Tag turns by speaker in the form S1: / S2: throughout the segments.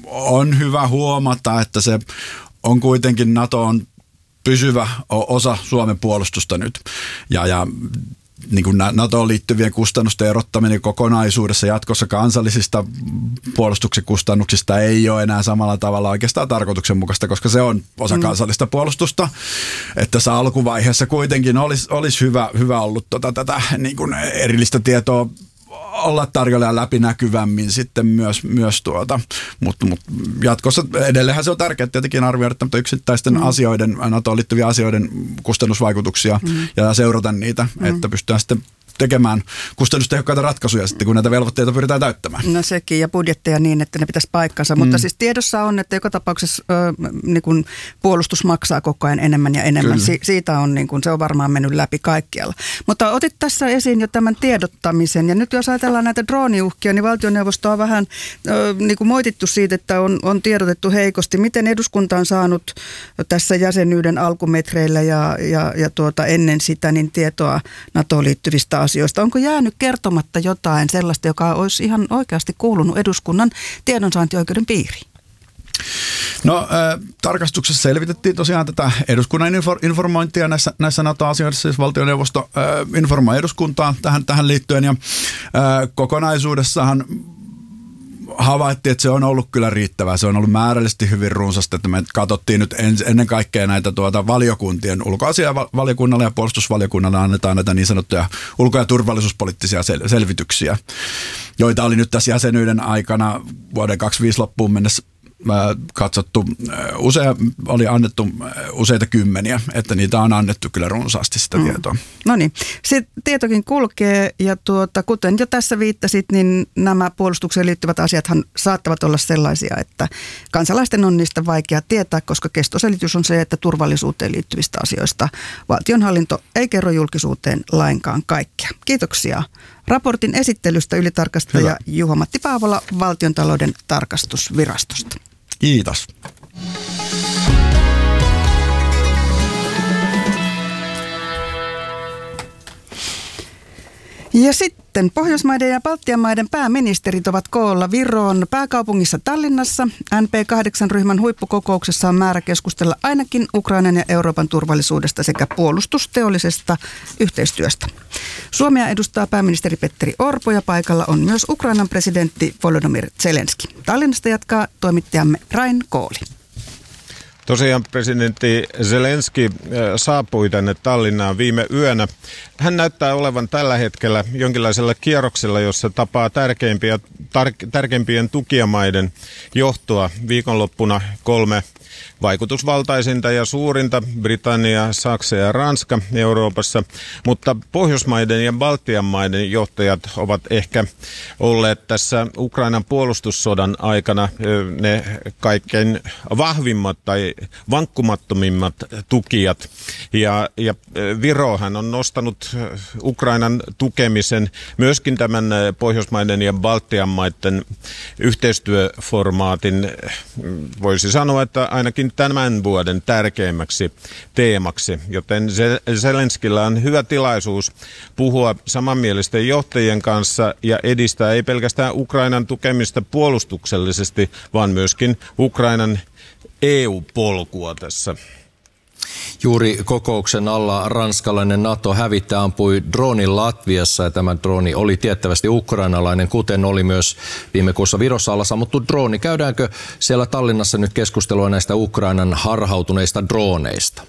S1: on hyvä huomata, että se on kuitenkin NATO on pysyvä osa Suomen puolustusta nyt ja niin kuin NATOon liittyvien kustannusten erottaminen kokonaisuudessa jatkossa kansallisista puolustuksen kustannuksista ei ole enää samalla tavalla oikeastaan tarkoituksenmukaista, koska se on osa kansallista puolustusta. Että tässä alkuvaiheessa kuitenkin olisi hyvä ollut tätä niin kuin erillistä tietoa olla tarjolla läpinäkyvämmin sitten myös mutta jatkossa edelleenhän se on tärkeää tietenkin arvioida yksittäisten asioiden, NATOon liittyviä asioiden kustannusvaikutuksia ja seurata niitä, että pystytään sitten tekemään kustannustehokkaita ratkaisuja sitten, kun näitä velvoitteita pyritään täyttämään.
S2: No sekin, ja budjetteja niin, että ne pitäisi paikkansa, mutta siis tiedossa on, että joka tapauksessa niin kun puolustus maksaa koko ajan enemmän ja enemmän. Siitä on, niin kun, se on varmaan mennyt läpi kaikkialla. Mutta otit tässä esiin jo tämän tiedottamisen, ja nyt jos ajatellaan näitä drooniuhkia, niin valtioneuvosto on vähän niin kuin moitittu siitä, että on tiedotettu heikosti. Miten eduskunta on saanut tässä jäsenyyden alkumetreillä ja ennen sitä niin tietoa NATOon liittyvistä asioista? Onko jäänyt kertomatta jotain sellaista, joka olisi ihan oikeasti kuulunut eduskunnan tiedonsaantioikeuden piiriin?
S1: No tarkastuksessa selvitettiin tosiaan tätä eduskunnan informointia näissä NATO-asioissa, siis valtioneuvosto informoi eduskuntaa tähän liittyen ja kokonaisuudessahan havaittiin, että se on ollut kyllä riittävää. Se on ollut määrällisesti hyvin runsasta, että me katsottiin nyt ennen kaikkea näitä valiokuntien ulkoasiainvaliokunnalle ja puolustusvaliokunnalle annetaan näitä niin sanottuja ulko- ja turvallisuuspoliittisia selvityksiä, joita oli nyt tässä jäsenyyden aikana vuoden 2025 loppuun mennessä katsottu, oli annettu useita kymmeniä, että niitä on annettu kyllä runsaasti sitä tietoa.
S2: No niin, se tietokin kulkee ja kuten jo tässä viittasit, niin nämä puolustukseen liittyvät asiathan saattavat olla sellaisia, että kansalaisten on niistä vaikea tietää, koska kestoselitys on se, että turvallisuuteen liittyvistä asioista valtionhallinto ei kerro julkisuuteen lainkaan kaikkea. Kiitoksia raportin esittelystä ylitarkastaja Juha-Matti Paavola Valtiontalouden tarkastusvirastosta.
S1: Kiitos.
S2: Ja sitten Pohjoismaiden ja Baltian maiden pääministerit ovat koolla Viron pääkaupungissa Tallinnassa. NP8-ryhmän huippukokouksessa on määrä keskustella ainakin Ukrainan ja Euroopan turvallisuudesta sekä puolustusteollisesta yhteistyöstä. Suomea edustaa pääministeri Petteri Orpo ja paikalla on myös Ukrainan presidentti Volodymyr Zelenski. Tallinnasta jatkaa toimittajamme Rain Kooli.
S3: Tosiaan presidentti Zelenski saapui tänne Tallinnaan viime yönä. Hän näyttää olevan tällä hetkellä jonkinlaisella kierroksella, jossa tapaa tärkeimpien tukijamaiden johtoa. Viikonloppuna 3 vaikutusvaltaisinta ja suurinta, Britannia, Saksa ja Ranska Euroopassa, mutta Pohjoismaiden ja Baltian maiden johtajat ovat ehkä olleet tässä Ukrainan puolustussodan aikana ne kaikkein vahvimmat tai vankkumattomimmat tukijat. Ja Virohan on nostanut Ukrainan tukemisen myöskin tämän Pohjoismaiden ja Baltian maiden yhteistyöformaatin, voisi sanoa, että ainakin tämän vuoden tärkeimmäksi teemaksi, joten Zelenskillä on hyvä tilaisuus puhua samanmielisten johtajien kanssa ja edistää ei pelkästään Ukrainan tukemista puolustuksellisesti, vaan myöskin Ukrainan EU-polkua tässä.
S4: Juuri kokouksen alla ranskalainen NATO-hävittäjä ampui droonin Latviassa ja tämä drooni oli tiettävästi ukrainalainen, kuten oli myös viime kuussa Virossa alla sammuttu drooni. Käydäänkö siellä Tallinnassa nyt keskustelua näistä Ukrainan harhautuneista drooneista?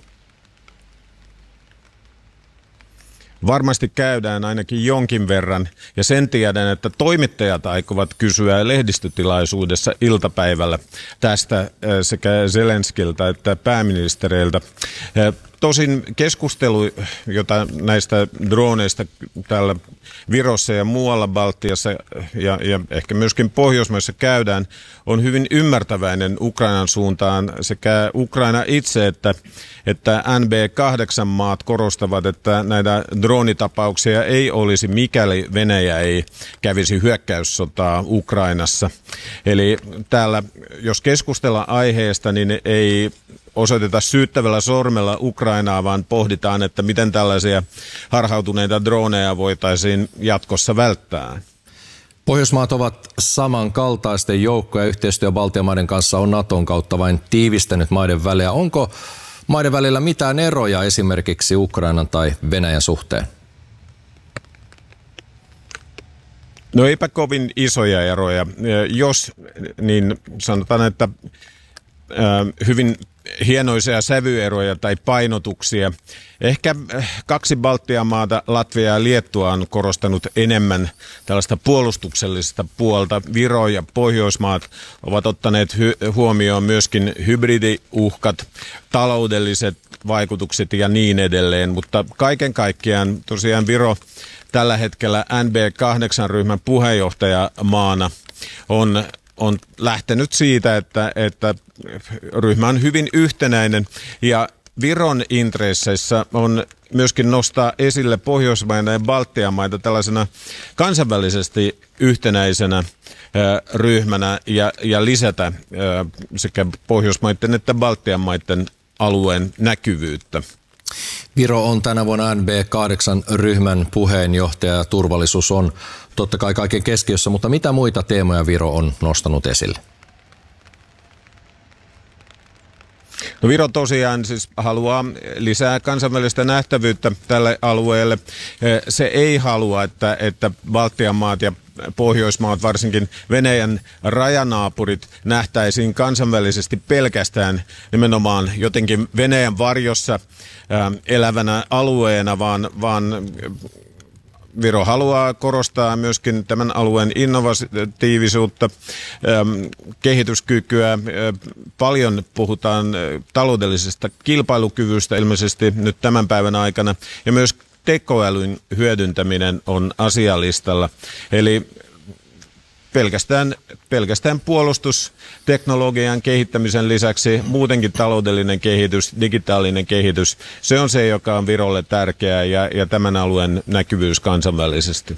S3: Varmasti käydään ainakin jonkin verran, ja sen tiedän, että toimittajat aikovat kysyä lehdistötilaisuudessa iltapäivällä tästä sekä Zelenskiltä että pääministereiltä. Tosin keskustelu, jota näistä droneista täällä Virossa ja muualla Baltiassa ja ehkä myöskin Pohjoismaissa käydään, on hyvin ymmärtäväinen Ukrainan suuntaan. Sekä Ukraina itse että NB8-maat korostavat, että näitä droonitapauksia ei olisi, mikäli Venäjä ei kävisi hyökkäyssotaa Ukrainassa. Eli täällä, jos keskustellaan aiheesta, niin ei osoiteta syyttävällä sormella Ukrainaa, vaan pohditaan, että miten tällaisia harhautuneita droneja voitaisiin jatkossa välttää.
S4: Pohjoismaat ovat samankaltaisten joukkoja. Yhteistyö Baltian maiden kanssa on Naton kautta vain tiivistänyt maiden välejä. Onko maiden välillä mitään eroja esimerkiksi Ukrainan tai Venäjän suhteen?
S3: No eipä kovin isoja eroja. Jos, niin sanotaan, että hyvin hienoisia sävyeroja tai painotuksia. Ehkä kaksi Baltian maata, Latvia ja Liettua, on korostanut enemmän tällaista puolustuksellisesta puolta. Viro ja Pohjoismaat ovat ottaneet huomioon myöskin hybridiuhkat, taloudelliset vaikutukset ja niin edelleen. Mutta kaiken kaikkiaan tosiaan Viro tällä hetkellä NB8-ryhmän puheenjohtajamaana on lähtenyt siitä, että ryhmä on hyvin yhtenäinen ja Viron intresseissä on myöskin nostaa esille Pohjoismaita ja Baltian maita tällaisena kansainvälisesti yhtenäisenä ryhmänä ja lisätä sekä Pohjoismaiden että Baltian maiden alueen näkyvyyttä.
S4: Viro on tänä vuonna NB8-ryhmän puheenjohtaja ja turvallisuus on totta kai kaiken keskiössä, mutta mitä muita teemoja Viro on nostanut esille?
S3: No Viro tosiaan siis haluaa lisää kansainvälistä nähtävyyttä tälle alueelle. Se ei halua, että Baltian maat ja Pohjoismaat, varsinkin Venäjän rajanaapurit, nähtäisiin kansainvälisesti pelkästään nimenomaan jotenkin Venäjän varjossa elävänä alueena, vaan Viro haluaa korostaa myöskin tämän alueen innovatiivisuutta, kehityskykyä. Paljon puhutaan taloudellisesta kilpailukyvystä ilmeisesti nyt tämän päivän aikana ja myös tekoälyn hyödyntäminen on asialistalla. Eli pelkästään puolustusteknologian kehittämisen lisäksi muutenkin taloudellinen kehitys, digitaalinen kehitys, se on se, joka on Virolle tärkeää ja tämän alueen näkyvyys kansainvälisesti.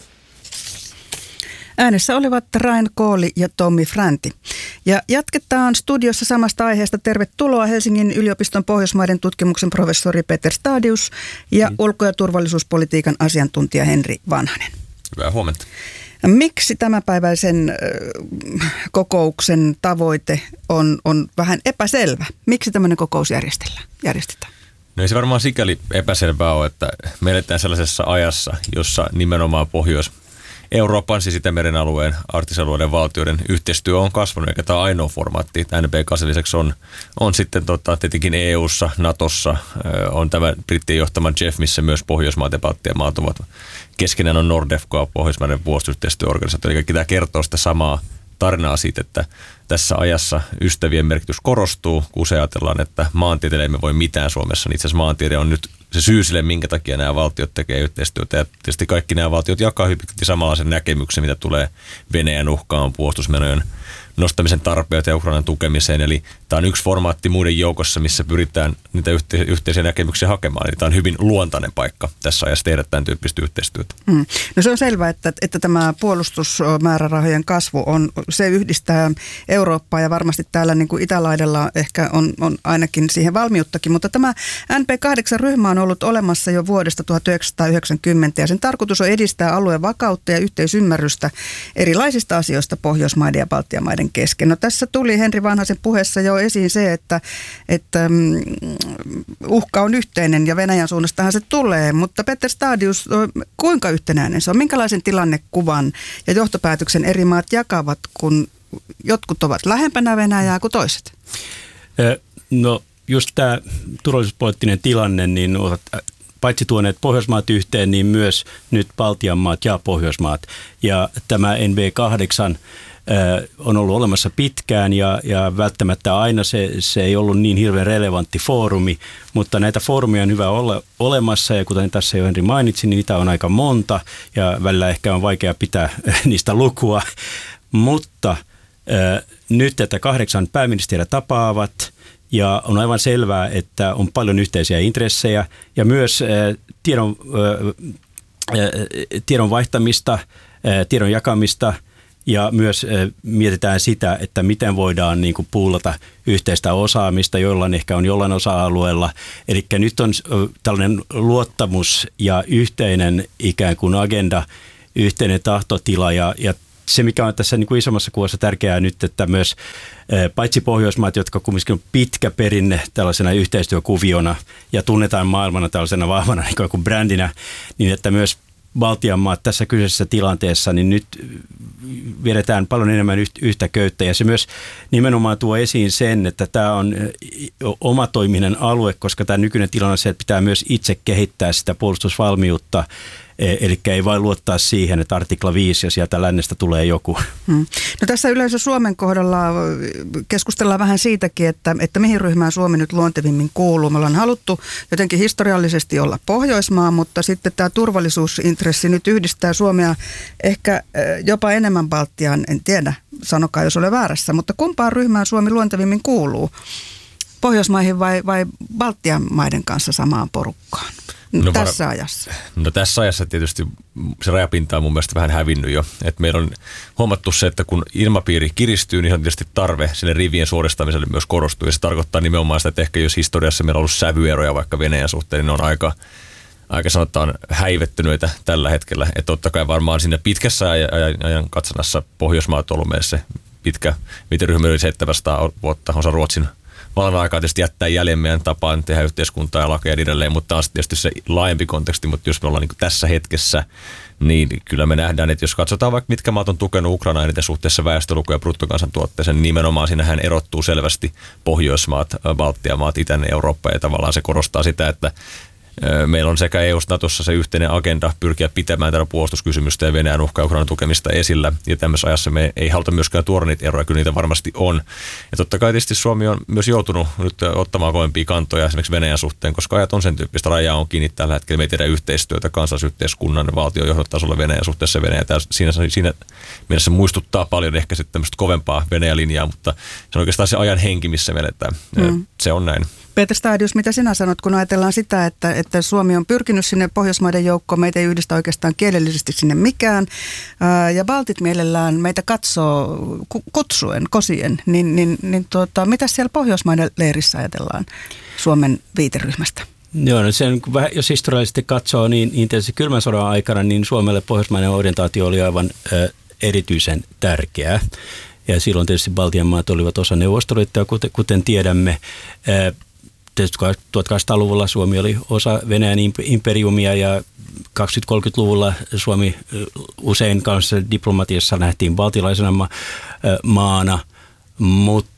S2: Äänessä olivat Rain Kooli ja Tommi Fränti. Ja jatketaan studiossa samasta aiheesta. Tervetuloa Helsingin yliopiston Pohjoismaiden tutkimuksen professori Peter Stadius ja ulko- ja turvallisuuspolitiikan asiantuntija Henri Vanhanen.
S5: Hyvää huomenta.
S2: Miksi tämänpäiväisen kokouksen tavoite on vähän epäselvä? Miksi tämmöinen kokous järjestetään?
S5: No ei se varmaan sikäli epäselvää ole, että me eletään sellaisessa ajassa, jossa nimenomaan Pohjois-Euroopan, siis Itämeren alueen, arktisalueiden valtioiden yhteistyö on kasvanut, eikä tämä ainoa formaatti. NB8 lisäksi on sitten tietenkin EU:ssa, Natossa, on tämä brittien johtama JEF, missä myös Pohjoismaat ja Baltian maat ovat. Keskenään on Nordefco, Pohjoismaiden puolustusyhteistyöorganisaatio, eli kaikki tämä kertoo sitä samaa tarinaa siitä, että tässä ajassa ystävien merkitys korostuu, kun ajatellaan, että maantieteelle emme voi mitään Suomessa, niin itse asiassa maantiede on nyt se syy sille, minkä takia nämä valtiot tekee yhteistyötä. Ja tietysti kaikki nämä valtiot jakaa hyvin samanlaisen näkemyksen, mitä tulee Venäjän uhkaan, puolustusmenojen nostamisen tarpeet ja Ukrainan tukemiseen. Eli tämä on yksi formaatti muiden joukossa, missä pyritään niitä yhteisiä näkemyksiä hakemaan. Eli tämä on hyvin luontainen paikka tässä ajassa tehdä tämän tyyppistä yhteistyötä.
S2: No se on selvää, että tämä puolustusmäärärahojen kasvu se yhdistää Eurooppaa ja varmasti täällä niin kuin itälaidalla ehkä on ainakin siihen valmiuttakin. Mutta tämä NB8-ryhmä on ollut olemassa jo vuodesta 1990 ja sen tarkoitus on edistää alueen vakautta ja yhteisymmärrystä erilaisista asioista Pohjoismaiden ja Baltian maiden kesken. No tässä tuli Henri Vanhasen puheessa jo esiin se, että uhka on yhteinen ja Venäjän suunnastahan se tulee, mutta Peter Stadius, kuinka yhtenäinen se on? Minkälaisen tilannekuvan ja johtopäätöksen eri maat jakavat, kun jotkut ovat lähempänä Venäjää kuin toiset?
S6: No just tämä turvallisuuspoliittinen tilanne, niin ovat paitsi tuoneet Pohjoismaat yhteen, niin myös nyt Baltian maat ja Pohjoismaat. Ja tämä NB8 on ollut olemassa pitkään ja välttämättä aina se ei ollut niin hirveän relevantti foorumi, mutta näitä foorumia on hyvä olla olemassa ja kuten tässä jo Henri mainitsi, niin niitä on aika monta ja välillä ehkä on vaikea pitää niistä lukua, mutta nyt tätä 8 pääministeriä tapaavat ja on aivan selvää, että on paljon yhteisiä intressejä ja myös tiedon vaihtamista, tiedon jakamista. Ja myös mietitään sitä, että miten voidaan niin kuin puulata yhteistä osaamista, jollain ehkä on jollain osa-alueella. Eli nyt on tällainen luottamus ja yhteinen ikään kuin agenda, yhteinen tahtotila ja se, mikä on tässä niin kuin isommassa kuvassa tärkeää nyt, että myös paitsi Pohjoismaat, jotka kumminkin on pitkä perinne tällaisena yhteistyökuviona ja tunnetaan maailmana tällaisena vahvana niin kuin brändinä, niin että myös Baltian maat tässä kyseisessä tilanteessa, niin nyt vedetään paljon enemmän yhtä köyttä. Ja se myös nimenomaan tuo esiin sen, että tämä on omatoiminen alue, koska tämä nykyinen tilanne on se, että pitää myös itse kehittää sitä puolustusvalmiutta. Eli ei vain luottaa siihen, että artikla 5 ja sieltä lännestä tulee joku.
S2: No tässä yleensä Suomen kohdalla keskustellaan vähän siitäkin, että mihin ryhmään Suomi nyt luontevimmin kuuluu. Me ollaan haluttu jotenkin historiallisesti olla Pohjoismaa, mutta sitten tämä turvallisuusintressi nyt yhdistää Suomea ehkä jopa enemmän Baltiaan. En tiedä, sanokaa jos olen väärässä, mutta kumpaan ryhmään Suomi luontevimmin kuuluu? Pohjoismaihin vai Baltian maiden kanssa samaan porukkaan? Tässä ajassa?
S5: No tässä ajassa tietysti se rajapinta on mun mielestä vähän hävinnyt jo. Et meillä on huomattu se, että kun ilmapiiri kiristyy, niin on tietysti tarve sille rivien suoristamiselle myös korostuu. Ja se tarkoittaa nimenomaan sitä, että ehkä jos historiassa meillä on ollut sävyeroja vaikka Venäjän suhteen, niin ne on aika sanotaan häivettyneitä tällä hetkellä. Että totta kai varmaan siinä pitkässä ajan katsannassa Pohjoismaat on ollut meille se pitkä viiteryhmä yli 700 vuotta, osa Ruotsin vallan aikaa tietysti jättää jäljen meidän tapaan tehdä yhteiskuntaa ja lakeja ja niin edelleen, mutta taas tietysti se laajempi konteksti, mutta jos me ollaan niin tässä hetkessä, niin kyllä me nähdään, että jos katsotaan vaikka mitkä maat on tukenut Ukrainaa eniten suhteessa väestölukuun ja bruttokansantuotteeseen, niin nimenomaan siinähän erottuu selvästi Pohjoismaat, Baltian maat, Itäinen Eurooppa ja tavallaan se korostaa sitä, että meillä on sekä EU-Natossa se yhteinen agenda pyrkiä pitämään tätä puolustuskysymystä ja Venäjän uhka Ukrainan tukemista esillä. Ja tämmöisessä ajassa me ei haluta myöskään tuoda niitä eroja, kyllä niitä varmasti on. Ja totta kai tietysti Suomi on myös joutunut nyt ottamaan kovempia kantoja esimerkiksi Venäjän suhteen, koska ajat on sen tyyppistä. Rajaa on kiinni tällä hetkellä. Me ei tehdä yhteistyötä kansallisyhteiskunnan valtiojohtotasolla Venäjän suhteessa Venäjä. Siinä mielessä muistuttaa paljon ehkä sitten tämmöistä kovempaa Venäjä-linjaa, mutta se on oikeastaan se ajan henki, missä me eletään. Se on näin.
S2: Peter Stadius, mitä sinä sanot, kun ajatellaan sitä, että Suomi on pyrkinyt sinne Pohjoismaiden joukkoon, meitä ei yhdistä oikeastaan kielellisesti sinne mikään, ja baltit mielellään meitä katsoo kutsuen, kosien, niin mitä siellä Pohjoismaiden leirissä ajatellaan Suomen viiteryhmästä?
S6: Joo, no sen, jos historiallisesti katsoo, niin tietysti kylmän sodan aikana, niin Suomelle pohjoismainen orientaatio oli aivan erityisen tärkeää. Ja silloin tietysti Baltian maat olivat osa Neuvostoliittoa, kuten tiedämme. Tietysti 1800-luvulla Suomi oli osa Venäjän imperiumia ja 20-30-luvulla Suomi usein kanssa diplomatiassa nähtiin baltilaisena maana, mutta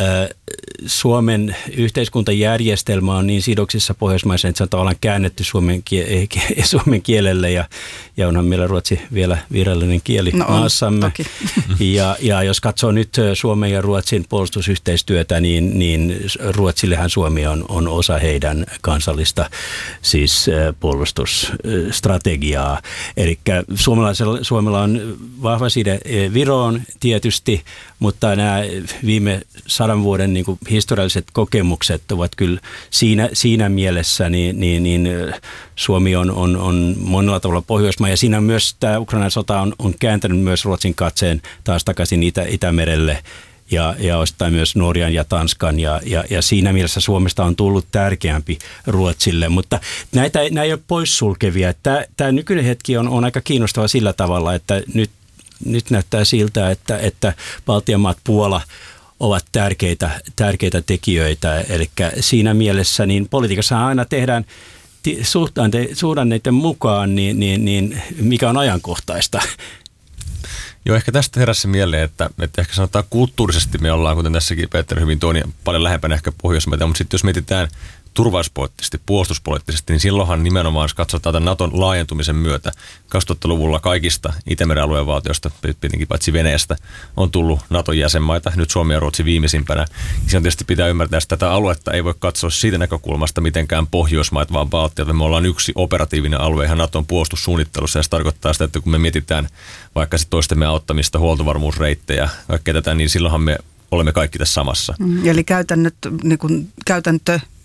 S6: Suomen yhteiskuntajärjestelmä on niin sidoksissa pohjoismaisen, että se on tavallaan käännetty suomen kielelle ja onhan meillä ruotsi vielä virallinen kieli maassamme. Ja jos katsoo nyt Suomen ja Ruotsin puolustusyhteistyötä, niin Ruotsillehän Suomi on osa heidän kansallista siis puolustusstrategiaa. Eli Suomella on vahva side Viroon tietysti, mutta nämä viime 100 vuoden niin kuin historialliset kokemukset ovat kyllä siinä mielessä, niin Suomi on monella tavalla Pohjoismaa, ja siinä myös tämä Ukrainan sota on kääntänyt myös Ruotsin katseen taas takaisin Itämerelle ja osittain myös Norjan ja Tanskan, ja siinä mielessä Suomesta on tullut tärkeämpi Ruotsille, mutta näitä ei ole poissulkevia. Tämä nykyinen hetki on aika kiinnostava sillä tavalla, että nyt näyttää siltä, että Baltian maat, Puola ovat tärkeitä tekijöitä. Eli siinä mielessä niin politiikassa aina tehdään suhdanneiden mukaan, niin mikä on ajankohtaista.
S5: Joo, ehkä tästä heräsi mieleen, että ehkä sanotaan kulttuurisesti me ollaan, kuten tässäkin Peter hyvin toi, niin paljon lähempänä ehkä Pohjoismaita, mutta sitten jos mietitään turvallisuuspoliittisesti, puolustuspoliittisesti, niin silloinhan nimenomaan, jos katsotaan tämän Naton laajentumisen myötä, 2000-luvulla kaikista Itämeren alueen valtioista, tietenkin paitsi Venäjästä, on tullut Naton jäsenmaita, nyt Suomi ja Ruotsi viimeisimpänä. Siinä tietysti pitää ymmärtää, että tätä aluetta ei voi katsoa siitä näkökulmasta mitenkään Pohjoismaat, vaan Baltiat. Me ollaan yksi operatiivinen alue ihan Naton puolustussuunnittelussa, ja se tarkoittaa sitä, että kun me mietitään vaikka se toistemme auttamista, huoltovarmuusreittejä, kaikkea tätä, niin silloinhan me olemme kaikki tässä samassa.
S2: Eli käytäntö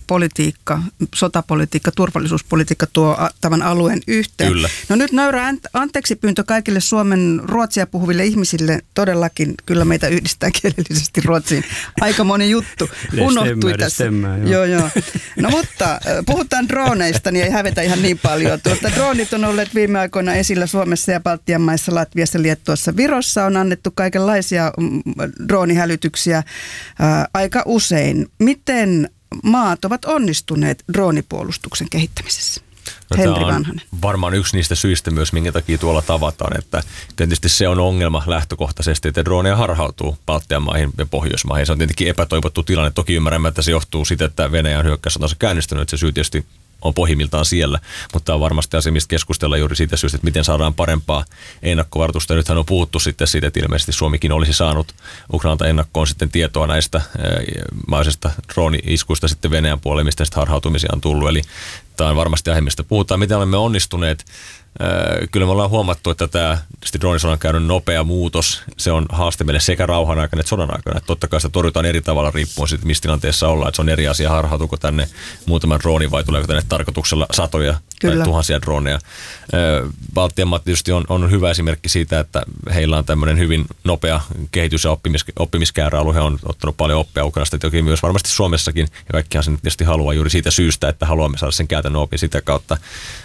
S2: politiikka, sotapolitiikka, turvallisuuspolitiikka tuo tämän alueen yhteen.
S5: Kyllä.
S2: No nyt nöyrä anteeksi pyyntö kaikille Suomen ruotsia puhuville ihmisille. Todellakin kyllä meitä yhdistää kielellisesti Ruotsiin. Aika moni juttu unohtui tässä. Joo. No mutta puhutaan droneista, niin ei hävetä ihan niin paljon. Droonit on olleet viime aikoina esillä Suomessa ja Baltian maissa, Latviassa, Liettuassa, Virossa. On annettu kaikenlaisia droonihälytyksiä aika usein. Miten maat ovat onnistuneet droonipuolustuksen kehittämisessä? Henri Vanhanen.
S5: Varmaan yksi niistä syistä myös, minkä takia tuolla tavataan, että tietysti se on ongelma lähtökohtaisesti, että droneja harhautuu Baltian maihin ja Pohjoismaihin. Se on tietenkin epätoivottu tilanne. Toki ymmärrämme, että se johtuu siitä, että Venäjä on hyökkäyssotansa käynnistynyt, että se syy tietysti on pohjimmiltaan siellä, mutta tämä on varmasti asia, mistä keskustellaan juuri siitä syystä, että miten saadaan parempaa ennakkovaroitusta. Nythän on puhuttu sitten siitä, että ilmeisesti Suomikin olisi saanut Ukrainalta ennakkoon sitten tietoa näistä mahdollisista drooni-iskuista sitten Venäjän puolelle, mistä sitten harhautumisia on tullut. Eli tämä on varmasti aihe, mistä puhutaan. Miten olemme onnistuneet? Kyllä me ollaan huomattu, että tämä droonisodan käynyt nopea muutos, se on haaste meille sekä rauhan aikana että sodan aikana. Että totta kai sitä torjutaan eri tavalla riippuen siitä, missä tilanteessa ollaan. Että se on eri asia, harhautuuko tänne muutaman drooni vai tuleeko tänne tarkoituksella satoja tai tuhansia droneja. Baltian maat tietysti on hyvä esimerkki siitä, että heillä on tämmöinen hyvin nopea kehitys- ja oppimiskäyrä alue. He on ottanut paljon oppia Ukrainasta, toki myös varmasti Suomessakin. Ja kaikkihan sen tietysti haluaa juuri siitä syystä, että haluamme saada sen käytännön opin sitä kautta.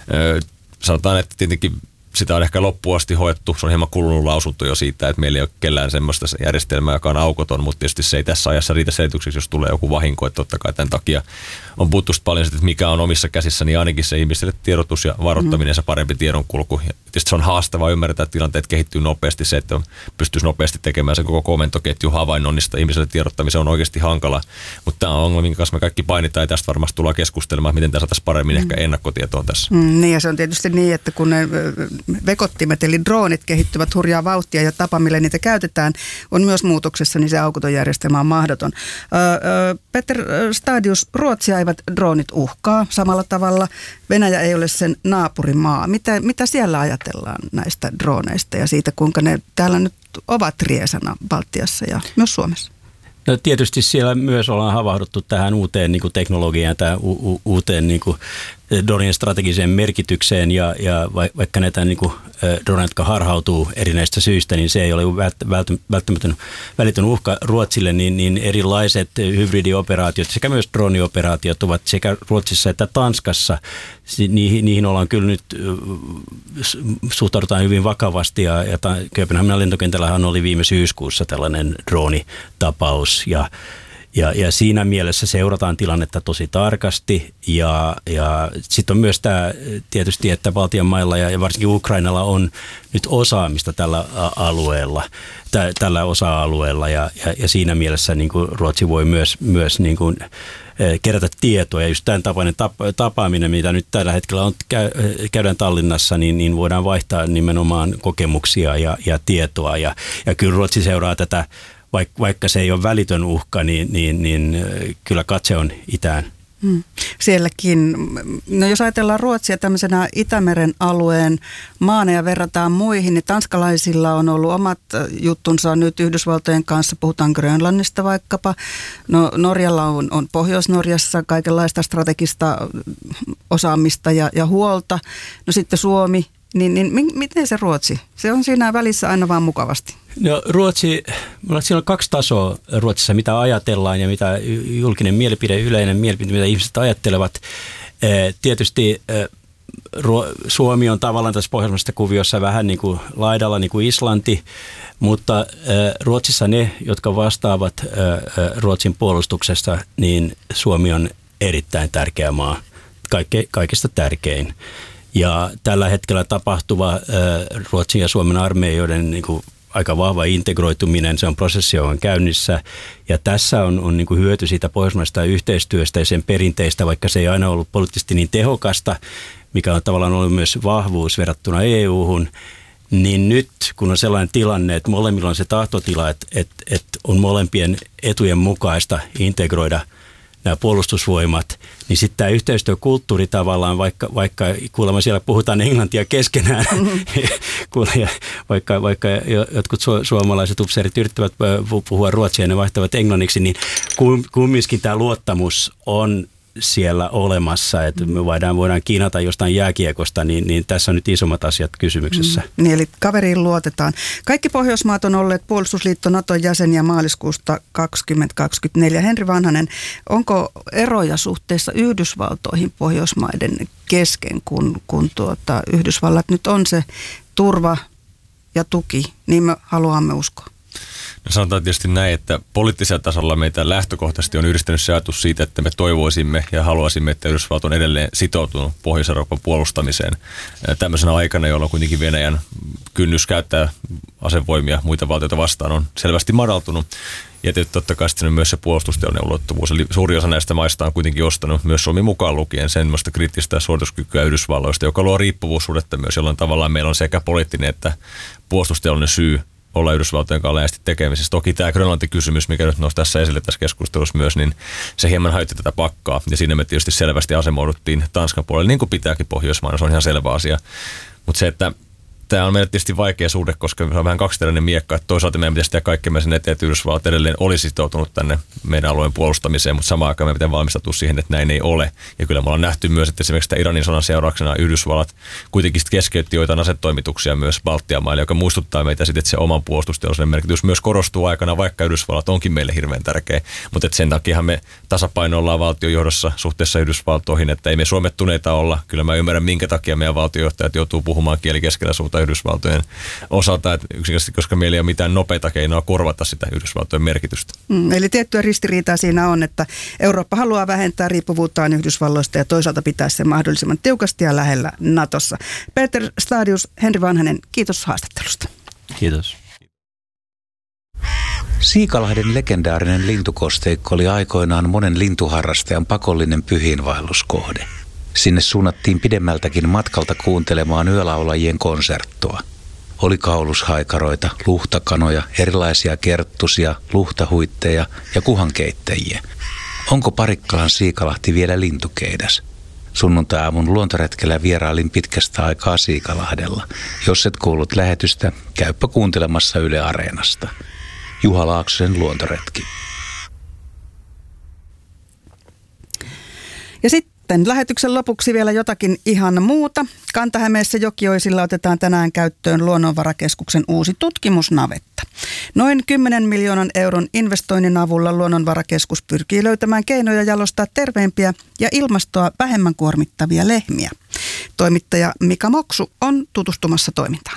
S5: Sanotaan, että tietenkin sitä on ehkä loppuun asti hoettu. Se on hieman kulunut lausunto jo siitä, että meillä ei ole kellään semmoista järjestelmää, joka on aukoton, mutta tietysti se ei tässä ajassa riitä selitykseksi, jos tulee joku vahinko. Että totta kai tämän takia on puhuttu paljon siitä, että mikä on omissa käsissä, niin ainakin se ihmisille tiedotus ja varoittaminen, se parempi tiedonkulku. Ja tietysti se on haastavaa ymmärtää, että tilanteet kehittyy nopeasti. Se, että pystyisi nopeasti tekemään se koko komentoketju havainnoinnista ihmisille tiedottamisen on oikeasti hankala. Mutta tämä on ongelma, minkä kanssa me kaikki painitaan ja tästä varmasti tullaan keskustelemaan, miten tämä saataisiin paremmin ehkä ennakkotietoon tässä.
S2: Niin ja se on tietysti niin, että kun ne vekottimet eli droonit kehittyvät hurjaa vauhtia ja tapa, millä niitä käytetään, on myös muutoksessa, niin se aukoton järjestelmä on mahdoton. Peter Stadius, Ruotsia eivät droonit uhkaa samalla tavalla. Venäjä ei ole sen naapurimaa. Mitä siellä ajatellaan näistä drooneista ja siitä, kuinka ne täällä nyt ovat riesana Baltiassa ja myös Suomessa?
S6: No tietysti siellä myös ollaan havahduttu tähän uuteen niin kuin teknologiaan, tähän uuteen niin kuin dronien strategiseen merkitykseen ja vaikka näitä niin kuin droneja, jotka harhautuu erinäistä syistä, niin se ei ole välttämätön välitön uhka Ruotsille, niin erilaiset hybridioperaatiot sekä myös dronioperaatiot ovat sekä Ruotsissa että Tanskassa. Niihin ollaan kyllä nyt suhtaudutaan hyvin vakavasti ja Kööpenhaminan lentokentällähän oli viime syyskuussa tällainen dronitapaus ja siinä mielessä seurataan tilannetta tosi tarkasti ja sitten on myös tämä tietysti, että Baltian mailla ja varsinkin Ukrainalla on nyt osaamista tällä alueella, tällä osa-alueella ja siinä mielessä niin kuin Ruotsi voi myös niin kuin kerätä tietoa ja just tämän tapainen tapaaminen, mitä nyt tällä hetkellä on, käydään Tallinnassa, niin voidaan vaihtaa nimenomaan kokemuksia ja tietoa ja kyllä Ruotsi seuraa tätä. Vaikka se ei ole välitön uhka, niin kyllä katse on itään.
S2: Sielläkin, no jos ajatellaan Ruotsia tämmöisenä Itämeren alueen maana ja verrataan muihin, niin tanskalaisilla on ollut omat juttunsa nyt Yhdysvaltojen kanssa, puhutaan Grönlannista vaikkapa. No Norjalla on Pohjois-Norjassa kaikenlaista strategista osaamista ja huolta. No sitten Suomi, niin miten se Ruotsi? Se on siinä välissä aina vaan mukavasti.
S6: No siellä on 2 tasoa Ruotsissa, mitä ajatellaan ja mitä julkinen mielipide, yleinen mielipide, mitä ihmiset ajattelevat. Tietysti Suomi on tavallaan tässä pohjoismaisessa kuviossa vähän niin kuin laidalla, niin kuin Islanti, mutta Ruotsissa ne, jotka vastaavat Ruotsin puolustuksesta, niin Suomi on erittäin tärkeä maa, kaikista tärkein. Ja tällä hetkellä tapahtuva Ruotsin ja Suomen armeijoiden niin kuin aika vahva integroituminen, se on prosessi, joka on käynnissä. Ja tässä on niin kuin hyöty siitä pohjoismaisesta yhteistyöstä ja sen perinteistä, vaikka se ei aina ollut poliittisesti niin tehokasta, mikä on tavallaan ollut myös vahvuus verrattuna EU-hun. Niin nyt, kun on sellainen tilanne, että molemmilla on se tahtotila, että on molempien etujen mukaista integroida nämä puolustusvoimat, niin sitten tämä yhteistyökulttuuri tavallaan, vaikka kuulemma siellä puhutaan englantia keskenään, vaikka jotkut suomalaiset upseerit yrittävät puhua ruotsia ja ne vaihtavat englanniksi, niin kumminkin tämä luottamus on siellä olemassa, että me voidaan kiinata jostain jääkiekosta, niin tässä on nyt isommat asiat kysymyksessä.
S2: Niin, eli kaveriin luotetaan. Kaikki Pohjoismaat on olleet puolustusliitto Naton jäseniä maaliskuusta 2024. Henri Vanhanen, onko eroja suhteessa Yhdysvaltoihin Pohjoismaiden kesken, kun Yhdysvallat nyt on se turva ja tuki, niin me haluamme uskoa?
S5: No sanotaan tietysti näin, että poliittisella tasolla meitä lähtökohtaisesti on yhdistänyt se ajatus siitä, että me toivoisimme ja haluaisimme, että Yhdysvallat on edelleen sitoutunut Pohjois-Euroopan puolustamiseen tämmöisenä aikana, jolloin kuitenkin Venäjän kynnys käyttää asevoimia muita valtioita vastaan on selvästi madaltunut. Ja totta kai sitten myös se puolustusteollinen ulottuvuus. Eli suuri osa näistä maista on kuitenkin ostanut myös Suomi mukaan lukien semmoista kriittistä suorituskykyä Yhdysvalloista, joka luo riippuvuussuhdetta myös, jolloin tavallaan meillä on sekä poliittinen että puolustusteollinen syy olla Yhdysvaltojen kanssa läheisesti tekemisessä. Toki tämä Grönlanti-kysymys, mikä nyt nousi tässä esille tässä keskustelussa myös, niin se hieman hajotti tätä pakkaa. Ja siinä me tietysti selvästi asemoiduttiin Tanskan puolelle, niin kuin pitääkin Pohjoismaana, se on ihan selvä asia. Mutta se, että tämä on meille tietysti vaikea suhde, koska se on vähän kaksiteräinen miekka, että toisaalta meidän pitäisi tehdä kaikkemme sen eteen, että Yhdysvallat edelleen olisi sitoutunut tänne meidän alueen puolustamiseen, mutta samaan aikaan meidän pitää valmistautua siihen, että näin ei ole. Ja kyllä me ollaan nähty myös, että esimerkiksi Iranin sodan seurauksena Yhdysvallat kuitenkin keskeytti joitain asetoimituksia myös Baltian maille, joka muistuttaa meitä sitten, että se oman puolustusteollisuuden merkitys myös korostuu aikana, vaikka Yhdysvallat onkin meille hirveän tärkeä. Mutta sen takia me tasapainoillaan valtiojohdossa suhteessa Yhdysvaltoihin, että ei me suomettuneita olla. Kyllä mä ymmärrän, minkä takia meidän valtiojohtajat joutuu puhumaan kieli keskellä suuta Yhdysvaltojen osalta, että yksinkertaisesti, koska meillä ei ole mitään nopeita keinoa korvata sitä Yhdysvaltojen merkitystä.
S2: Eli tiettyä ristiriitaa siinä on, että Eurooppa haluaa vähentää riippuvuuttaan Yhdysvalloista ja toisaalta pitää sen mahdollisimman tiukasti ja lähellä Natossa. Peter Stadius, Henri Vanhanen, kiitos haastattelusta.
S6: Kiitos.
S7: Siikalahden legendaarinen lintukosteikko oli aikoinaan monen lintuharrastajan pakollinen pyhiinvaelluskohde. Sinne suunnattiin pidemmältäkin matkalta kuuntelemaan yölaulajien konserttoa. Oli kaulushaikaroita, luhtakanoja, erilaisia kerttusia, luhtahuitteja ja kuhankeittäjiä. Onko Parikkalan Siikalahti vielä lintukeidas? Sunnuntai-aamun luontoretkellä vierailin pitkästä aikaa Siikalahdella. Jos et kuullut lähetystä, käyppä kuuntelemassa Yle Areenasta. Juha Laaksosen luontoretki.
S2: Ja sitten lähetyksen lopuksi vielä jotakin ihan muuta. Kanta-Hämeessä Jokioisilla otetaan tänään käyttöön Luonnonvarakeskuksen uusi tutkimusnavetta. Noin 10 miljoonan euron investoinnin avulla Luonnonvarakeskus pyrkii löytämään keinoja jalostaa terveempiä ja ilmastoa vähemmän kuormittavia lehmiä. Toimittaja Mika Moksu on tutustumassa toimintaan.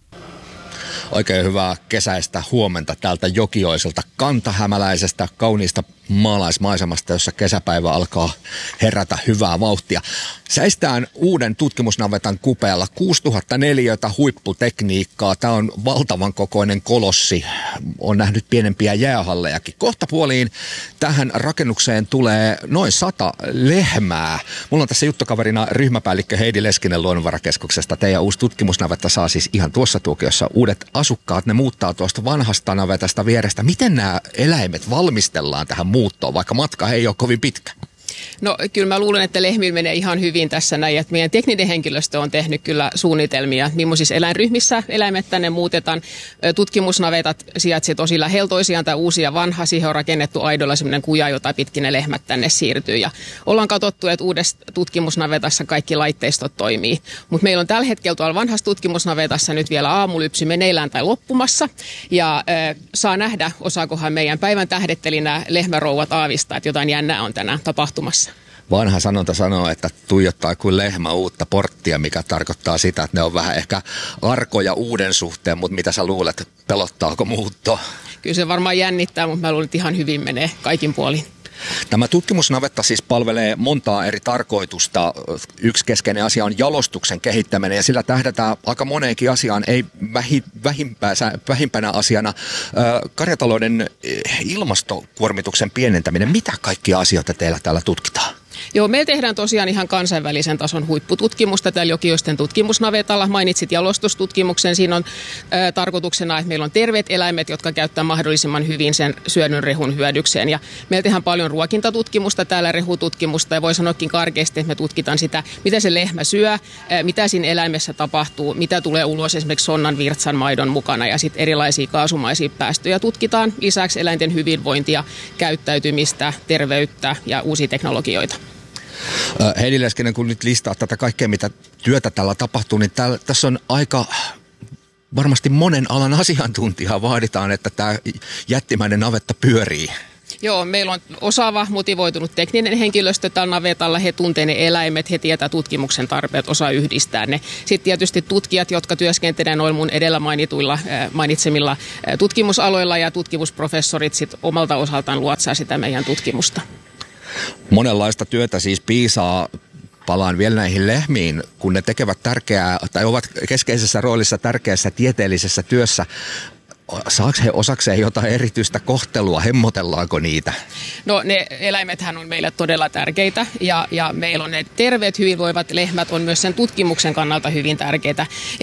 S8: Oikein hyvää kesäistä huomenta täältä Jokioiselta kantahämäläisestä kauniista maalaismaisemasta, jossa kesäpäivä alkaa herätä hyvää vauhtia. Säistään uuden tutkimusnavetan kupeella 6000 neliötä huipputekniikkaa. Tämä on valtavan kokoinen kolossi. On nähnyt pienempiä jäähallejakin. Kohtapuoliin tähän rakennukseen tulee noin 100 lehmää. Mulla on tässä juttukaverina ryhmäpäällikkö Heidi Leskinen Luonnonvarakeskuksesta. Teidän uusi tutkimusnavetta saa siis ihan tuossa tuokiossa uudet asukkaat. Ne muuttaa tuosta vanhasta navetasta vierestä. Miten nämä eläimet valmistellaan tähän muuttoon, vaikka matka ei ole kovin pitkä?
S9: No kyllä mä luulen, että lehmillä menee ihan hyvin tässä näin, että meidän tekninen henkilöstö on tehnyt kyllä suunnitelmia, millaisissa eläinryhmissä eläimet tänne muutetaan. Tutkimusnavetat sijaitsee tosi lähellä toisiaan, tai uusi ja vanha, siihen on rakennettu aidolla semmoinen kuja, jota pitkin ne lehmät tänne siirtyy. Ja ollaan katsottu, että uudessa tutkimusnavetassa kaikki laitteistot toimii. Mutta meillä on tällä hetkellä tuolla vanhassa tutkimusnavetassa nyt vielä aamulypsy meneillään tai loppumassa. Ja saa nähdä, osaakohan meidän päivän tähdettelijänä lehmärouvat aavistaa, että jotain jännää on tänään tapahtumassa.
S8: Vanha sanonta sanoo, että tuijottaa kuin lehmä uutta porttia, mikä tarkoittaa sitä, että ne on vähän ehkä arkoja uuden suhteen, mutta mitä sä luulet, pelottaako muutto?
S9: Kyllä se varmaan jännittää, mutta mä luulen, että ihan hyvin menee kaikin puolin.
S8: Tämä tutkimusnavetta siis palvelee montaa eri tarkoitusta. Yksi keskeinen asia on jalostuksen kehittäminen ja sillä tähdätään aika moneenkin asiaan, ei vähimpänä asiana karjatalouden ilmastokuormituksen pienentäminen. Mitä kaikkia asioita teillä täällä tutkitaan?
S9: Joo, me tehdään tosiaan ihan kansainvälisen tason huippututkimusta täällä Jokioisten tutkimusnavetalla. Mainitsit jalostustutkimuksen. Siinä on tarkoituksena, että meillä on terveet eläimet, jotka käyttää mahdollisimman hyvin sen syödyn rehun hyödykseen. Ja meillä tehdään paljon ruokintatutkimusta täällä, rehututkimusta, ja voi sanoakin karkeasti, että me tutkitaan sitä, mitä se lehmä syö, mitä siinä eläimessä tapahtuu, mitä tulee ulos esimerkiksi sonnan, virtsan, maidon mukana, ja sitten erilaisia kaasumaisia päästöjä tutkitaan. Lisäksi eläinten hyvinvointia, käyttäytymistä, terveyttä ja uusia teknologioita.
S8: Heidi Leskinen, kun nyt listaa tätä kaikkea, mitä työtä tällä tapahtuu, niin tässä on aika varmasti monen alan asiantuntijaa vaaditaan, että tämä jättimäinen navetta pyörii.
S9: Joo, meillä on osaava, motivoitunut tekninen henkilöstö tällä navetalla. He tuntevat ne eläimet, he tietää tutkimuksen tarpeet, osaa yhdistää ne. Sitten tietysti tutkijat, jotka työskentelevät noilla mun edellä mainitsemilla tutkimusaloilla ja tutkimusprofessorit sit omalta osaltaan luotsaa sitä meidän tutkimusta.
S8: Monenlaista työtä siis piisaa. Palaan vielä näihin lehmiin, kun ne tekevät tärkeää tai ovat keskeisessä roolissa tärkeässä tieteellisessä työssä. Saako he osakseen jotain erityistä kohtelua? Hemmotellaanko niitä? No ne eläimethän on meille todella tärkeitä ja meillä on ne terveet hyvinvoivat lehmät on myös sen tutkimuksen kannalta hyvin tärkeitä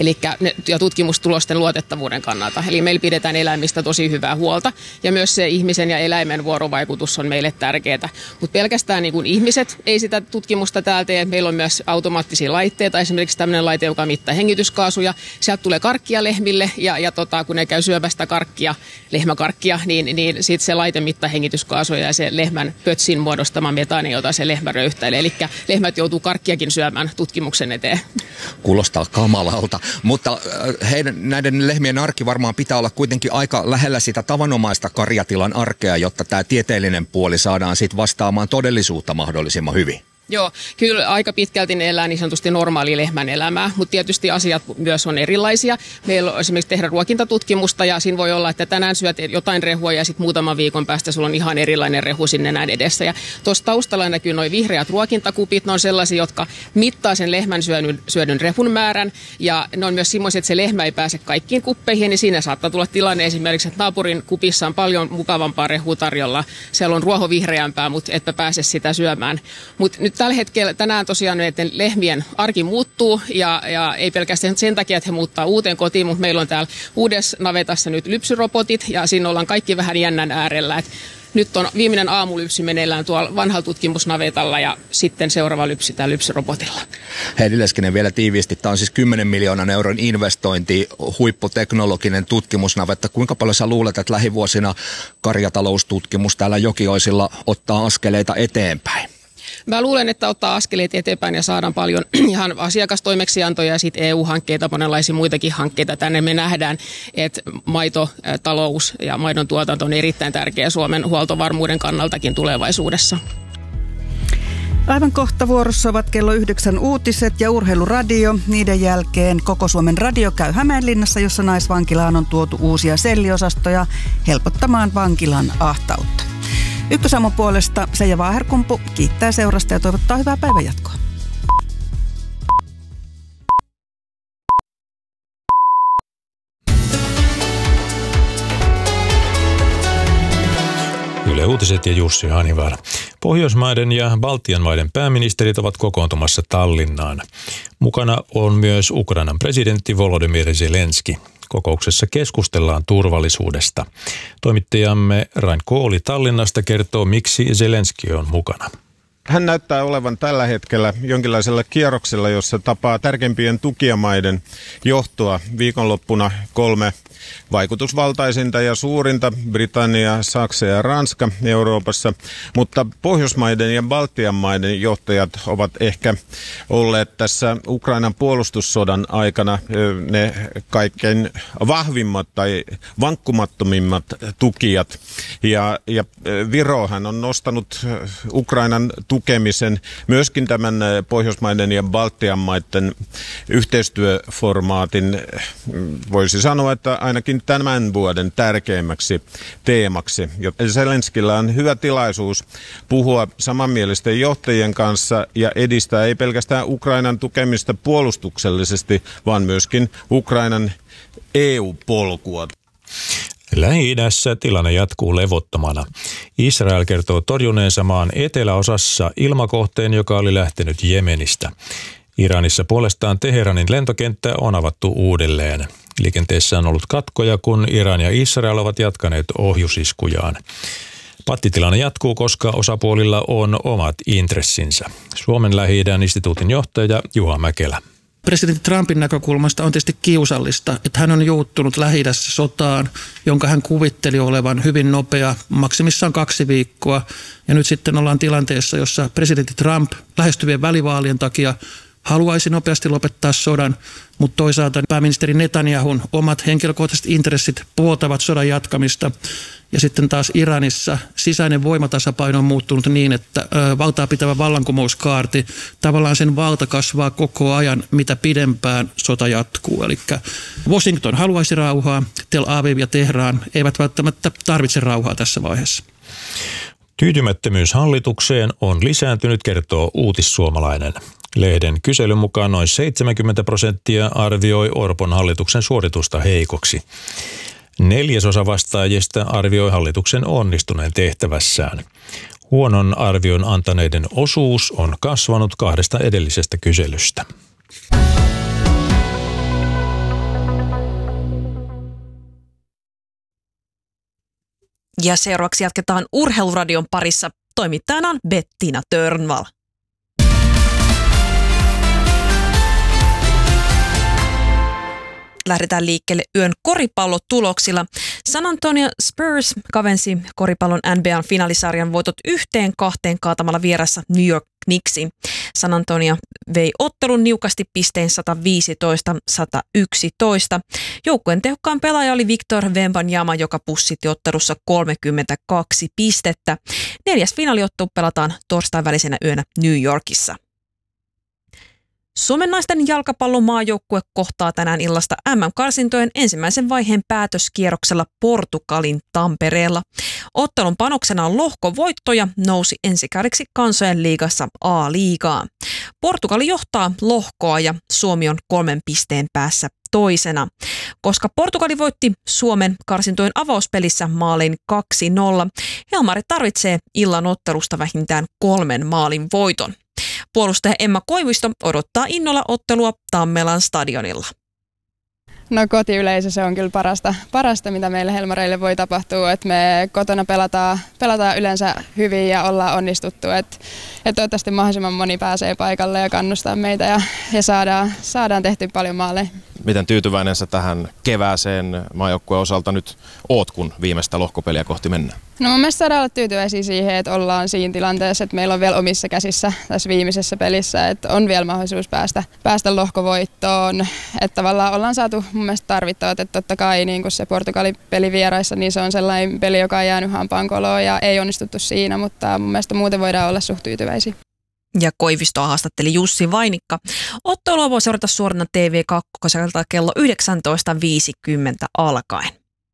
S8: ja tutkimustulosten luotettavuuden kannalta. Eli meillä pidetään eläimistä tosi hyvää huolta ja myös se ihmisen ja eläimen vuorovaikutus on meille tärkeää. Mutta pelkästään niin kuin ihmiset ei sitä tutkimusta täällä tee. Meillä on myös automaattisia laitteita, esimerkiksi tämmöinen laite, joka mittaa hengityskaasuja. Sieltä tulee karkkia lehmille ja kun ne käy syömässä karkkia, lehmäkarkkia, niin sitten se laite mittaa hengityskaasuja ja se lehmän pötsin muodostama metaani, jota se lehmä röyhtäilee. Eli lehmät joutuu karkkiakin syömään tutkimuksen eteen. Kuulostaa kamalalta, mutta näiden lehmien arki varmaan pitää olla kuitenkin aika lähellä sitä tavanomaista karjatilan arkea, jotta tämä tieteellinen puoli saadaan sitten vastaamaan todellisuutta mahdollisimman hyvin. Joo, kyllä aika pitkälti ne elää niin sanotusti normaali lehmän elämää, mutta tietysti asiat myös on erilaisia. Meillä on esimerkiksi tehdä ruokintatutkimusta ja siinä voi olla, että tänään syöt jotain rehua ja sitten muutaman viikon päästä sulla on ihan erilainen rehu sinne näin edessä. Ja tuossa taustalla näkyy nuo vihreät ruokintakupit, ne on sellaisia, jotka mittaa sen lehmän syödyn rehun määrän ja ne on myös semmoisia, että se lehmä ei pääse kaikkiin kuppeihin, niin siinä saattaa tulla tilanne esimerkiksi, että naapurin kupissa on paljon mukavampaa rehua tarjolla, siellä on ruoho vihreämpää, mutta etpä pääse sitä syömään. Mut nyt tällä hetkellä tänään tosiaan näiden lehmien arki muuttuu ja ei pelkästään sen takia, että he muuttaa uuteen kotiin, mutta meillä on täällä uudessa navetassa nyt lypsyrobotit ja siinä ollaan kaikki vähän jännän äärellä. Et nyt on viimeinen aamulypsy meneillään tuolla vanhalla tutkimusnavetalla ja sitten seuraava lypsy täällä lypsyrobotilla. Heidi Leskinen vielä tiiviisti. Tämä on siis 10 miljoonan euron investointi, huipputeknologinen tutkimusnavetta. Kuinka paljon sä luulet, että lähivuosina karjataloustutkimus täällä Jokioisilla ottaa askeleita eteenpäin? Mä luulen, että ottaa askeleet eteenpäin ja saadaan paljon ihan asiakastoimeksiantoja ja sitten EU-hankkeita, monenlaisia muitakin hankkeita. Tänne me nähdään, että maitotalous ja maidon tuotanto on erittäin tärkeä Suomen huoltovarmuuden kannaltakin tulevaisuudessa.
S2: Aivan kohta vuorossa ovat kello 9 uutiset ja urheiluradio. Niiden jälkeen Koko Suomen radio käy Hämeenlinnassa, jossa naisvankilaan on tuotu uusia selliosastoja helpottamaan vankilan ahtautta. Ykkösaamun puolesta Seija Vaaherkumpu kiittää seurasta ja toivottaa hyvää päivänjatkoa.
S10: Yle Uutiset ja Jussi Hanivar. Pohjoismaiden ja Baltian maiden pääministerit ovat kokoontumassa Tallinnaan. Mukana on myös Ukrainan presidentti Volodymyr Zelenski. Kokouksessa keskustellaan turvallisuudesta. Toimittajamme Rain Kooli Tallinnasta kertoo, miksi Zelenski on mukana.
S3: Hän näyttää olevan tällä hetkellä jonkinlaisella kierroksella, jossa tapaa tärkeimpien tukijamaiden johtoa. Viikonloppuna 3 vaikutusvaltaisinta ja suurinta, Britannia, Saksa ja Ranska Euroopassa, mutta Pohjoismaiden ja Baltian maiden johtajat ovat ehkä olleet tässä Ukrainan puolustussodan aikana ne kaikkein vahvimmat tai vankkumattomimmat tukijat. Ja Virohan on nostanut Ukrainan tukemisen myöskin tämän Pohjoismaiden ja Baltian maiden yhteistyöformaatin, voisi sanoa, että ainakin tämän vuoden tärkeimmäksi teemaksi. Zelenskillä on hyvä tilaisuus puhua samanmielisten johtajien kanssa ja edistää ei pelkästään Ukrainan tukemista puolustuksellisesti, vaan myöskin Ukrainan EU-polkua.
S10: Lähi-idässä tilanne jatkuu levottomana. Israel kertoo torjuneensa maan eteläosassa ilmakohteen, joka oli lähtenyt Jemenistä. Iranissa puolestaan Teheranin lentokenttä on avattu uudelleen. Liikenteessä on ollut katkoja, kun Iran ja Israel ovat jatkaneet ohjusiskujaan. Pattitilanne jatkuu, koska osapuolilla on omat intressinsä. Suomen Lähi-idän instituutin johtaja Juha Mäkelä.
S11: Presidentti Trumpin näkökulmasta on tietysti kiusallista, että hän on juuttunut Lähi-idässä sotaan, jonka hän kuvitteli olevan hyvin nopea, maksimissaan 2 viikkoa. Ja nyt sitten ollaan tilanteessa, jossa presidentti Trump lähestyvien välivaalien takia haluaisi nopeasti lopettaa sodan, mutta toisaalta pääministeri Netanyahun omat henkilökohtaiset intressit puoltavat sodan jatkamista. Ja sitten taas Iranissa sisäinen voimatasapaino on muuttunut niin, että valtaa pitävä vallankumouskaarti, tavallaan sen valta kasvaa koko ajan, mitä pidempään sota jatkuu. Eli Washington haluaisi rauhaa, Tel Aviv ja Teheran eivät välttämättä tarvitse rauhaa tässä vaiheessa.
S10: Tyytymättömyys hallitukseen on lisääntynyt, kertoo Uutissuomalainen. Lehden kyselyn mukaan noin 70% arvioi Orpon hallituksen suoritusta heikoksi. 4/4 vastaajista arvioi hallituksen onnistuneen tehtävässään. Huonon arvion antaneiden osuus on kasvanut 2 edellisestä kyselystä.
S12: Ja seuraavaksi jatketaan Urheiluradion parissa. Toimittajana on Bettina Törnvall. Lähdetään liikkeelle yön koripallotuloksilla. San Antonio Spurs kavensi koripallon NBA:n finaalisarjan voitot 1-2 kaatamalla vieressä New York Knicksin. San Antonio vei ottelun niukasti pistein 115-111. Joukkueen tehokkaan pelaaja oli Victor Wembanyama, joka pussitti ottelussa 32 pistettä. 4. finaaliottelu pelataan torstain välisenä yönä New Yorkissa. Suomen naisten jalkapallon maajoukkue kohtaa tänään illasta MM-karsintojen ensimmäisen vaiheen päätöskierroksella Portugalin Tampereella. Ottelun panoksena on lohkovoitto ja nousi ensikaudeksi Kansojen liigassa A-liigaan. Portugali johtaa lohkoa ja Suomi on 3 pisteen päässä toisena. Koska Portugali voitti Suomen karsintojen avauspelissä maaliin 2-0, Helmari tarvitsee illan ottelusta vähintään 3 maalin voiton. Puolustaja Emma Koivisto odottaa innolla ottelua Tammelan stadionilla.
S13: No kotiyleisö, se on kyllä parasta mitä meille Helmareille voi tapahtua, että me kotona pelataan yleensä hyvin ja ollaan onnistuttu, että toivottavasti mahdollisimman moni pääsee paikalle ja kannustaa meitä ja saadaan tehty paljon maaleja.
S14: Miten tyytyväinen sä tähän kevääseen maajoukkueen osalta nyt oot, kun viimeistä lohkopeliä kohti mennään?
S13: No mun mielestä saadaan olla tyytyväisiä siihen, että ollaan siinä tilanteessa, että meillä on vielä omissa käsissä tässä viimeisessä pelissä, että on vielä mahdollisuus päästä lohkovoittoon. Että tavallaan ollaan saatu mun mielestä tarvittavat, että totta kai niin kun se Portugali-peli vieraissa, niin se on sellainen peli, joka on jäänyt hampaankoloon ja ei onnistuttu siinä, mutta mun mielestä muuten voidaan olla suht tyytyväisiä.
S12: Ja Koivistoa haastatteli Jussi Vainikka. Ottelua voi seurata suorana TV2 kello 19.50 alkaen.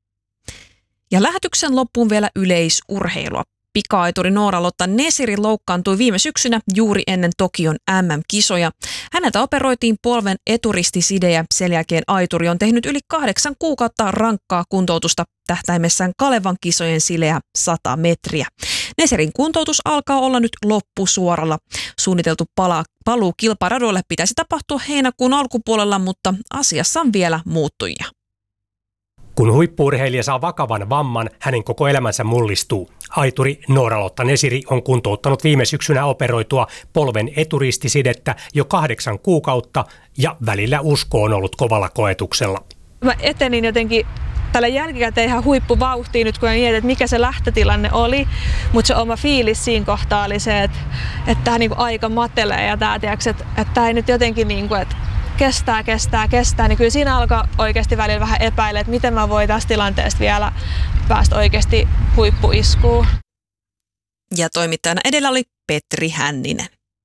S12: Ja lähetyksen loppuun vielä yleisurheilua. Pika-aituri Noora-Lotta Nesiri loukkaantui viime syksynä juuri ennen Tokion MM-kisoja. Häneltä operoitiin polven eturistiside ja sen jälkeen aituri on tehnyt yli 8 kuukautta rankkaa kuntoutusta tähtäimessään Kalevan kisojen sileä 100 metriä. Nesirin kuntoutus alkaa olla nyt loppusuoralla. Suunniteltu paluu kilparadoille pitäisi tapahtua heinäkuun alkupuolella, mutta asiassa on vielä muuttujia.
S15: Kun huippu-urheilija saa vakavan vamman, hänen koko elämänsä mullistuu. Aituri Noora-Lotta Nesiri on kuntouttanut viime syksynä operoitua polven eturistisidettä jo 8 kuukautta ja välillä usko on ollut kovalla koetuksella.
S16: Mä etenin jotenkin tällä jälkikäteen ihan huippuvauhtiin nyt, kun mä mietin, että mikä se lähtötilanne oli. Mutta se oma fiilis siinä kohtaa oli se, että tämä niinku aika matelee ja tämä ei nyt jotenkin niinku, että kestää, niin kyllä siinä alkaa oikeasti välillä vähän epäillä, että miten mä voin tästä tilanteesta vielä päästä oikeasti huippuiskuun.
S12: Ja toimittajana edellä oli Petri Hänninen.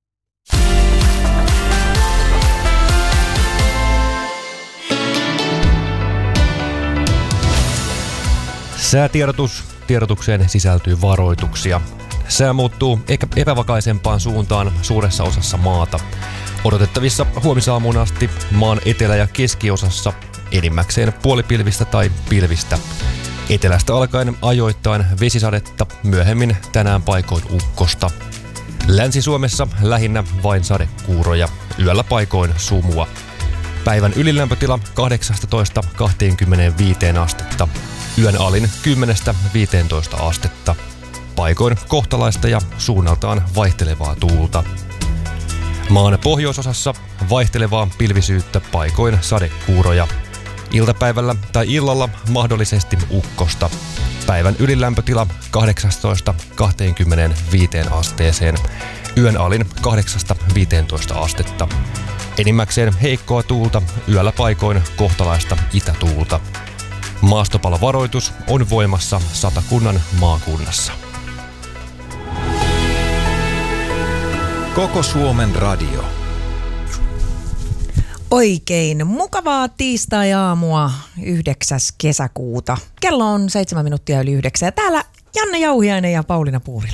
S17: Säätiedotus. Tiedotukseen sisältyy varoituksia. Sää muuttuu epävakaisempaan suuntaan suuressa osassa maata. Odotettavissa huomisaamuun asti maan etelä- ja keskiosassa enimmäkseen puolipilvistä tai pilvistä. Etelästä alkaen ajoittain vesisadetta, myöhemmin tänään paikoin ukkosta. Länsi-Suomessa lähinnä vain sadekuuroja, yöllä paikoin sumua. Päivän ylilämpötila 18-25 astetta, yön alin 10-15 astetta. Paikoin kohtalaista ja suunnaltaan vaihtelevaa tuulta. Maan pohjoisosassa vaihtelevaa pilvisyyttä, paikoin sadekuuroja. Iltapäivällä tai illalla mahdollisesti ukkosta. Päivän ylilämpötila 18-25 asteeseen. Yön alin 8-15 astetta. Enimmäkseen heikkoa tuulta, yöllä paikoin kohtalaista itätuulta. Maastopalovaroitus on voimassa Satakunnan maakunnassa.
S18: Koko Suomen radio.
S19: Oikein mukavaa tiistai-aamua 9. kesäkuuta. Kello on 7 minuuttia yli 9 ja täällä Janne Jauhiainen ja Pauliina Puurila.